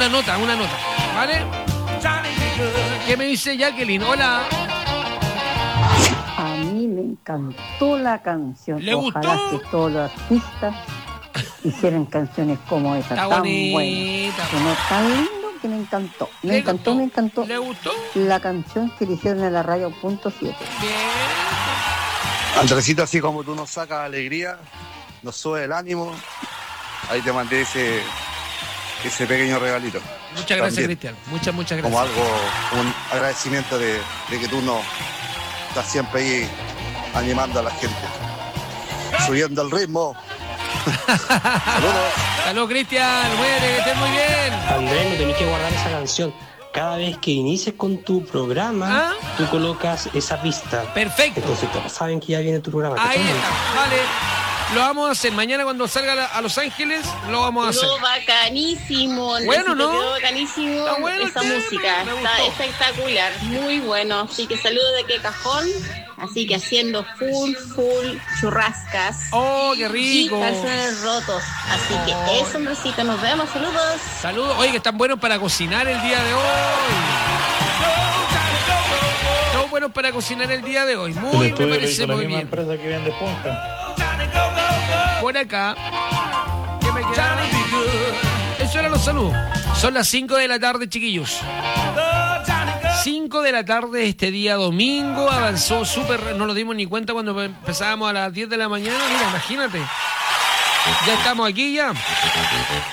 una nota, ¿vale? ¿Qué me dice Jacqueline? Hola. A mí me encantó la canción. ¿Le gustó? Ojalá que todos los artistas hicieran canciones como esa, Está tan bonita. buena. Que no es tan lindo que me encantó. Me encantó. ¿Le gustó? La canción que le hicieron en la radio .7. Bien. Andresito, así como tú nos sacas alegría, nos sube el ánimo, ahí te mandé ese pequeño regalito. Muchas gracias, También, Cristian. Muchas gracias. como un agradecimiento de que tú nos estás siempre ahí animando a la gente, subiendo el ritmo. Saludos. Saludos, Cristian. Muere, que estés muy bien. Andrés, no tenés que guardar esa canción. Cada vez que inicies con tu programa, tú colocas esa pista. Perfecto. Entonces todos saben que ya viene tu programa. Ahí ¿cachai? está, vale. Lo vamos a hacer. Mañana cuando salga a Los Ángeles, lo vamos a hacer. Quedó bacanísimo. Bueno, ¿no? Quedó bacanísimo Está bueno esa el tema, música. me Está gustó. espectacular. Muy bueno. Así que saludos de Qué Cajón. Así que haciendo full churrascas. Oh, qué rico. Y calzones rotos. Así que eso, Andresito. Nos vemos. Saludos. Saludos. Oye, que están buenos para cocinar el día de hoy. Están buenos para cocinar el día de hoy. Muy, me parece muy bien. empresa que vende punta. Por acá. ¿Qué me queda? Eso eran los saludos. Son las 5 de la tarde, chiquillos. 5 de la tarde este día domingo. Avanzó súper. No nos dimos ni cuenta cuando empezábamos a las 10 de la mañana. Mira, imagínate. Ya estamos aquí ya.